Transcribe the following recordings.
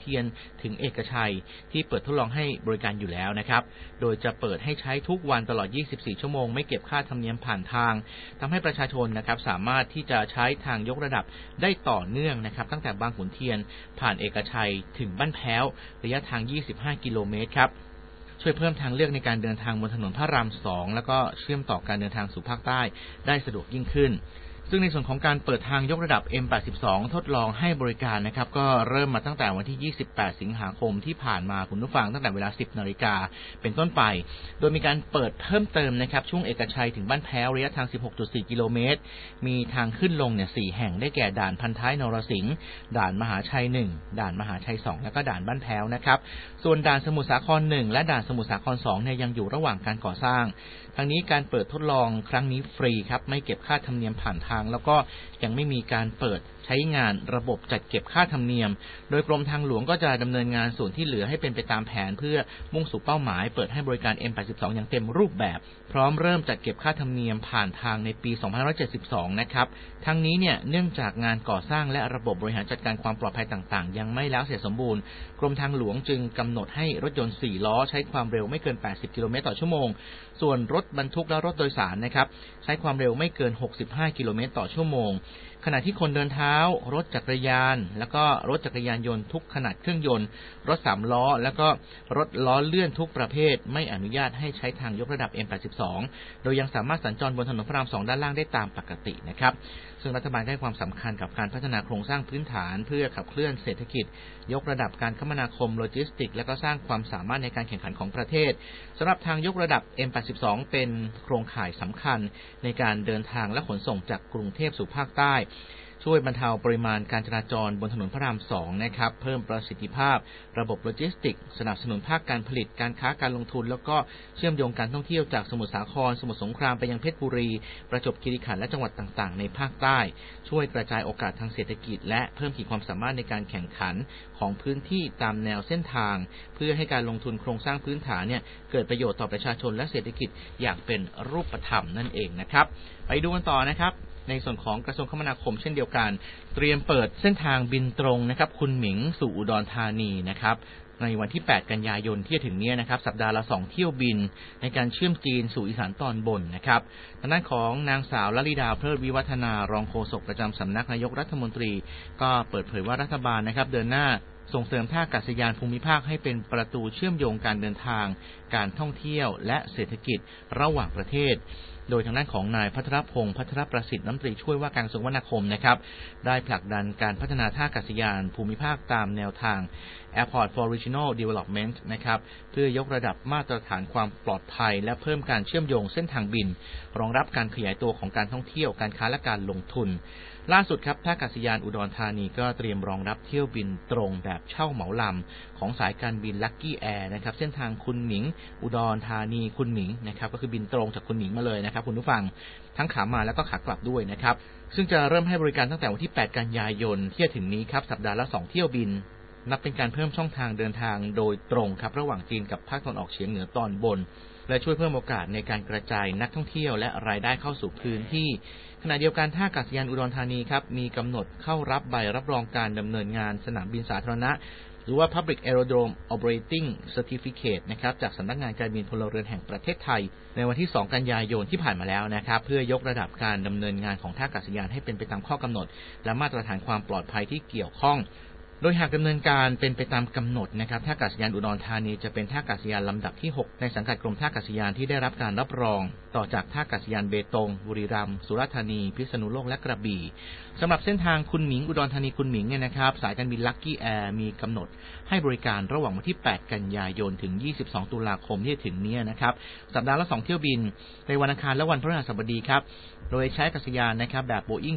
เทียนถึงเอกชัยที่เปิดทดลองให้บริการอยู่แล้วนะครับโดยจะเปิดให้ใช้ทุกวันตลอด24ชั่วโมงไม่เก็บค่าธรรมเนียมผ่านทางทำให้ประชาชนนะครับสามารถที่จะใช้ทางยกระดับได้ต่อเนื่องนะครับตั้งแต่บางขุนเทียนผ่านเอกชัยถึงบ้านแพ้วระยะทาง25กิโลเมตรครับช่วยเพิ่มทางเลือกในการเดินทางบนถนนพระราม2แล้วก็เชื่อมต่อการเดินทางสู่ภาคใต้ได้สะดวกยิ่งขึ้นซึ่งในส่วนของการเปิดทางยกระดับ M82 ทดลองให้บริการนะครับก็เริ่มมาตั้งแต่วันที่28สิงหาคมที่ผ่านมาคุณผู้ฟังตั้งแต่เวลา 10 นาฬิกาเป็นต้นไปโดยมีการเปิดเพิ่มเติมนะครับช่วงเอกชัยถึงบ้านแพ้วระยะทาง 16.4 กิโลเมตรมีทางขึ้นลงเนี่ย4แห่งได้แก่ด่านพันท้ายนรสิงห์ด่านมหาชัย1ด่านมหาชัย2แล้วก็ด่านบ้านแพ้วนะครับส่วนด่านสมุทรสาคร1และด่านสมุทรสาคร2เนี่ยยังอยู่ระหว่างการก่อสร้างทั้งนี้การเปิดทดลองครั้งนี้ฟรีครับไม่เก็บค่าธรรมเนียมผ่านทางแล้วก็ยังไม่มีการเปิดใช้งานระบบจัดเก็บค่าธรรมเนียมโดยกรมทางหลวงก็จะดำเนินงานส่วนที่เหลือให้เป็นไปตามแผนเพื่อมุ่งสู่เป้าหมายเปิดให้บริการ M82 อย่างเต็มรูปแบบพร้อมเริ่มจัดเก็บค่าธรรมเนียมผ่านทางในปี2572นะครับทั้งนี้เนี่ยเนื่องจากงานก่อสร้างและระบบบริหารจัดการความปลอดภัยต่างๆยังไม่แล้วเสร็จสมบูรณ์กรมทางหลวงจึงกำหนดให้รถยนต์4ล้อใช้ความเร็วไม่เกิน80กิโลเมตรต่อชั่วโมงส่วนรถบรรทุกและรถโดยสารนะครับใช้ความเร็วไม่เกิน65กิโลเมตรต่อชั่วโมงขณะที่คนเดินเท้ารถจักรยานแล้วก็รถจักรยานยนต์ทุกขนาดเครื่องยนต์รถ3ล้อแล้วก็รถล้อเลื่อนทุกประเภทไม่อนุญาตให้ใช้ทางยกระดับ M82 โดยยังสามารถสัญจรบนถนนพระราม2ด้านล่างได้ตามปกตินะครับซึ่งรัฐบาลให้ความสำคัญกับการพัฒนาโครงสร้างพื้นฐานเพื่อขับเคลื่อนเศรษฐกิจยกระดับการคมนาคมโลจิสติกส์และก็สร้างความสามารถในการแข่งขันของประเทศสำหรับทางยกระดับ M82 เป็นโครงข่ายสำคัญในการเดินทางและขนส่งจากกรุงเทพสู่ภาคใต้ช่วยบรรเทาปริมาณการจราจรบนถนนพระราม2นะครับเพิ่มประสิทธิภาพระบบโลจิสติกส์สนับสนุนภาคการผลิตการค้าการลงทุนแล้วก็เชื่อมโยงการท่องเที่ยวจากสมุทรสาครสมุทรสงครามไปยังเพชรบุรีประจวบคีรีขันธ์และจังหวัดต่างๆในภาคใต้ช่วยกระจายโอกาสทางเศรษฐกิจและเพิ่มขีดความสามารถในการแข่งขันของพื้นที่ตามแนวเส้นทางเพื่อให้การลงทุนโครงสร้างพื้นฐานเนี่ยเกิดประโยชน์ต่อประชาชนและเศรษฐกิจอย่างเป็นรูปธรรมนั่นเองนะครับไปดูกันต่อนะครับในส่วนของกระทรวงคมนาคมเช่นเดียวกันเตรียมเปิดเส้นทางบินตรงนะครับคุณหมิงสู่อุดรธานีนะครับในวันที่8กันยายนที่จะถึงนี้นะครับสัปดาห์ละ2เที่ยวบินในการเชื่อมจีนสู่อีสานตอนบนนะครับทางด้านของนางสาวลลิดาเพลิดวิวัฒนารองโฆษกประจำสำนักนายกรัฐมนตรีก็เปิดเผยว่ารัฐบาลนะครับเดินหน้าส่งเสริมท่าอากาศยานภูมิภาคให้เป็นประตูเชื่อมโยงการเดินทางการท่องเที่ยวและเศรษฐกิจระหว่างประเทศโดยทางด้านของนายพัทรพงษ์พัทรประสิทธิ์รัฐมนตรีช่วยว่าการกระทรวงคมนาคมนะครับได้ผลักดันการพัฒนาท่าอากาศยานภูมิภาคตามแนวทาง Airport for Regional Development นะครับเพื่อยกระดับมาตรฐานความปลอดภัยและเพิ่มการเชื่อมโยงเส้นทางบินรองรับการขยายตัวของการท่องเที่ยวการค้าและการลงทุนล่าสุดครับท่าอากาศยานอุดรธานีก็เตรียมรองรับเที่ยวบินตรงแบบเช่าเหมาลำของสายการบิน Lucky Air นะครับเส้นทางคุณหมิงอุดรธานีคุณหมิงนะครับก็คือบินตรงจากคุณหมิงมาเลยนะครับคุณผู้ฟังทั้งขามาแล้วก็ขากลับด้วยนะครับซึ่งจะเริ่มให้บริการตั้งแต่วันที่8กันยายนที่จะถึงนี้ครับสัปดาห์ละ2เที่ยวบินนับเป็นการเพิ่มช่องทางเดินทางโดยตรงครับระหว่างจีนกับภาคตะวันออกเฉียงเหนือตอนบนและช่วยเพิ่มโอกาสในการกระจายนักท่องเที่ยวและรายได้เข้าสู่พื้นที่ขณะเดียวกันท่าอากาศยานอุดรธานีครับมีกำหนดเข้ารับใบรับรองการดำเนินงานสนามบินสาธารณะหรือว่า Public Aerodrome Operating Certificate นะครับจากสำนักงานการบินพลเรือนแห่งประเทศไทยในวันที่2กันยายนที่ผ่านมาแล้วนะครับเพื่อยกระดับการดำเนินงานของท่าอากาศยานให้เป็นไปตามข้อกำหนดและมาตรฐานความปลอดภัยที่เกี่ยวข้องโดยหากดำเนินการเป็นไปตามกำหนดนะครับท่าอากาศยานอุดรธานีจะเป็นท่าอากาศยานลำดับที่6ในสังกัดกรมท่าอากาศยานที่ได้รับการรับรองต่อจากท่าอากาศยานเบตงบุรีรัมย์สุราษฎร์ธานีพิษณุโลกและกระบี่สำหรับเส้นทางคุณหมิงอุดรธานีคุณหมิงเนี่ยนะครับสายการบิน Lucky Air มีกำหนดให้บริการระหว่างวันที่8กันยายนถึง22ตุลาคมที่จะถึงนี้นะครับสัปดาห์ละ2เที่ยวบินในวันอังคารและวันพฤหัสบดีครับโดยใช้อากาศยานนะครับแบบ Boeing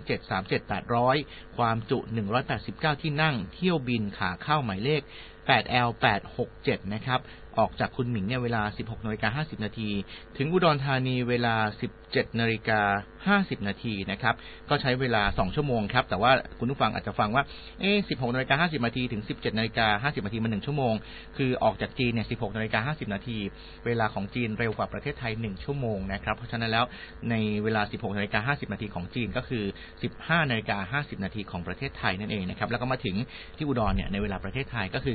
737-800 ความจุ189ที่นั่งเที่ยวบินขาเข้าหมายเลข 8L867 นะครับออกจากคุณหมิงเนี่ยเวลา 16:50 น.ถึงอุดรธานีเวลา 17:50 น.นะครับก็ใช้เวลา2ชั่วโมงครับแต่ว่าคุณผู้ฟังอาจจะฟังว่า16:50 น.ถึง 17:50 น.มัน1ชั่วโมงคือออกจากจีนเนี่ย 16:50 น.เวลาของจีนเร็วกว่าประเทศไทย1ชั่วโมงนะครับเพราะฉะนั้นแล้วในเวลา 16:50 น.ของจีนก็คือ 15:50 น.ของประเทศไทยนั่นเองนะครับแล้วก็มาถึงที่อุดรเนี่ยในเวลาประเทศไทยก็คือ